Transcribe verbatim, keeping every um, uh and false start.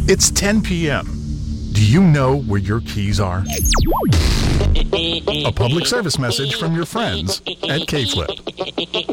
It's ten p.m. Do you know where your keys are? A public service message from your friends at K-Flip.